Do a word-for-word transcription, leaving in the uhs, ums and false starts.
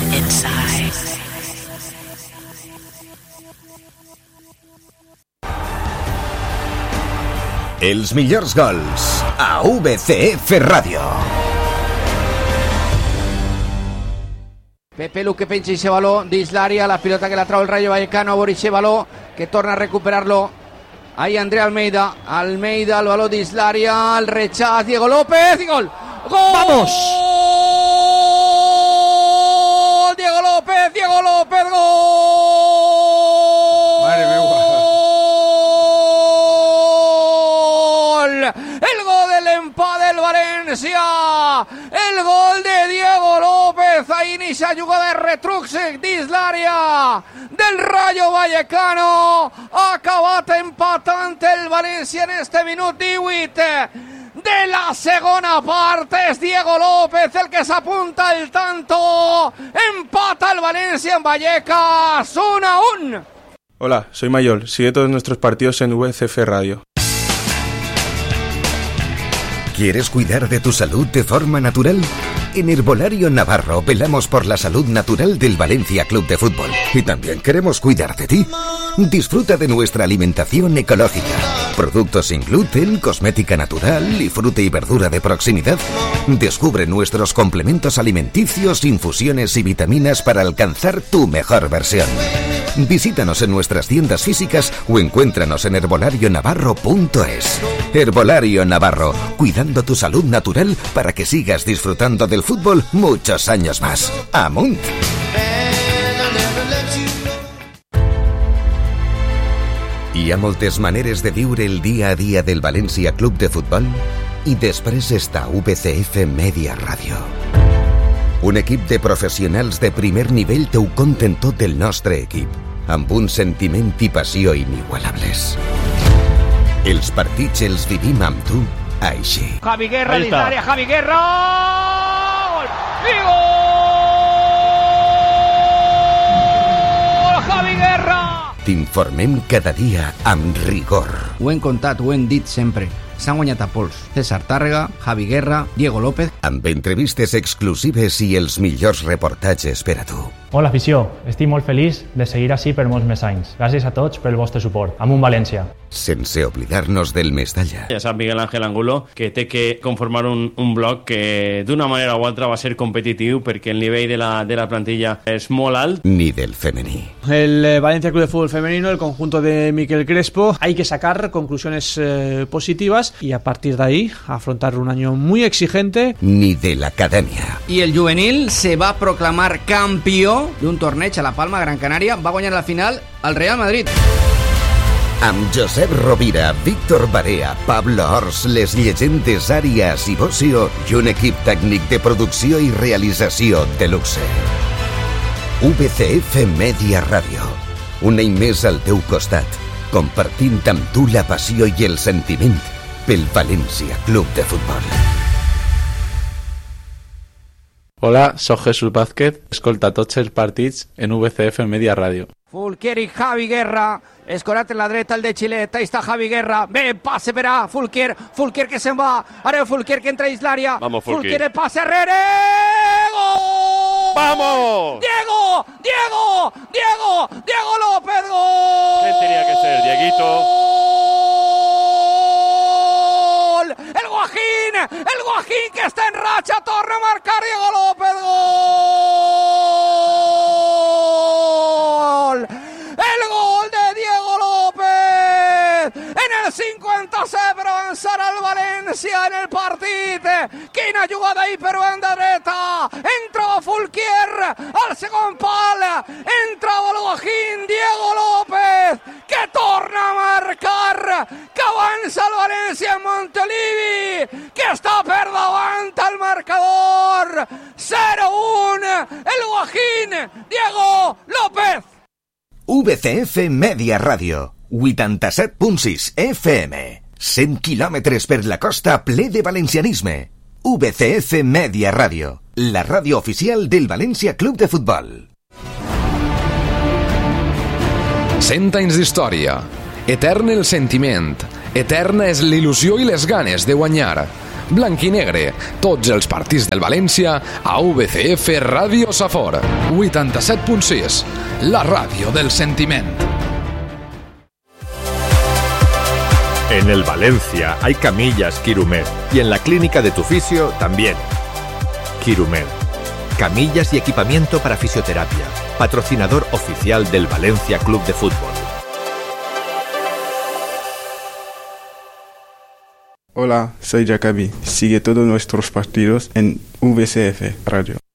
inside. Els millors gols a V C F Ràdio. Pepe Lu que penja ese baló dins l'àrea, la pilota que la trau el Rayo Vallecano, a veure ese baló que torna a recuperar-lo. Ahí Andrea Almeida, Almeida, el baló dins l'àrea, el rechaç, Diego López i gol. ¡Gol! ¡Vamos! Diego López, Diego López, gol. Madre mía. El gol del empate del València, el gol de Diego López, ahí inicia jugada de retruc dins l'àrea del Rayo Vallecano, ha acabat empatant el València en este minut divuit de la segona part. Es Diego López el que s'apunta el tanto, empata el València en Vallecas, uno a uno. Hola, soy Mayol, sigue todos nuestros partidos en V C F Radio. ¿Quieres cuidar de tu salud de forma natural? En Herbolario Navarro velamos por la salud natural del Valencia Club de Fútbol y también queremos cuidar de ti. Disfruta de nuestra alimentación ecológica, productos sin gluten, cosmética natural y fruta y verdura de proximidad. Descubre nuestros complementos alimenticios, infusiones y vitaminas para alcanzar tu mejor versión. Visítanos en nuestras tiendas físicas o encuéntranos en herbolario navarro punto es. Herbolario Navarro, cuidando tu salud natural para que sigas disfrutando del fútbol muchos años más. ¡Amunt! Hi ha moltes maneres de viure el dia a dia del València Club de Futbol i després està V C F Media Ràdio. Un equip de professionals de primer nivell t'ho conten tot el nostre equip, amb un sentiment i passió inigualables. Els partits els vivim amb tu així. Javi Guerra dins l'àrea, Javi Guerra! Gol! I gol! Javi Guerra! T'informem cada dia amb rigor. Ho hem contat, ho hem dit sempre. S'han guanyat a pols. César Tàrrega, Javi Guerra, Diego López. Amb entrevistes exclusives i els millors reportatges per a tu. Hola, afició. Estic molt feliç de seguir així per molts més anys. Gràcies a tots pel vostre suport. Amunt València. Sense oblidar-nos del Mestalla. Ja sap Miguel Ángel Angulo que té que conformar un, un bloc que d'una manera o altra va ser competitiu perquè el nivell de la, de la plantilla és molt alt. Ni del femení. El eh, Valencia Club de Fútbol Femenino, el conjunto de Miquel Crespo, hay que sacar conclusiones eh, positivas y a partir de ahí afrontar un año muy exigente. Ni de la academia. I el juvenil se va proclamar campió d'un torneig a la Palma, Gran Canària. Va guanyar la final al Real Madrid. Amb Josep Rovira, Víctor Barea, Pablo Ors, les llegendes Àrias i Bocio i un equip tècnic de producció i realització de luxe. V C F Media Ràdio. Un any més al teu costat, compartint amb tu la passió i el sentiment pel València Club de Futbol. Hola, soc Jesús Vázquez, escolta tots els partits en V C F Media Ràdio. Fulquier i Javi Guerra, escorat en la dreta, el de Xilet, ahí està Javi Guerra, bé, passe per a Fulquier, Fulquier que se'n va, ara Fulquier que entra dins l'àrea, Fulquier el passe arrere, gol! ¡Vamos! ¡Diego! ¡Diego! ¡Diego! ¡Diego López! ¡Gol! ¿Quién tenía que ser, Dieguito? ¡Gol! ¡El Guajín! ¡El Guajín que está en racha! ¡Torna a marcar Diego López! ¡Gol! ¡El gol de Diego López! En el cinquanta-set per avançar al València en el partit. Quina jugada ahí per banda dreta. Entra Fulquier al segon pal. Entra el Guajín, Diego López, que torna a marcar, que avança el València en Montolivi, que està per davant al marcador. cero uno. El Guajín, Diego López. V C F Media Ràdio, vuitanta-set punt sis F M, cent quilòmetres per la costa ple de valencianisme. V C F Media Ràdio, la ràdio oficial del València Club de Futbol. Cent anys d'història, etern el sentiment, eterna és l'il·lusió i les ganes de guanyar. Blanquinegre, tots els partits del València a V C F Ràdio Safor. vuitanta-set punt sis, la ràdio del sentiment. En el Valencia hay camillas Quirumed y en la clínica de tu fisio también. Quirumed, camillas y equipamiento para fisioterapia, patrocinador oficial del Valencia Club de Fútbol. Hola, soy Jacobi. Sigue todos nuestros partidos en V C F Radio.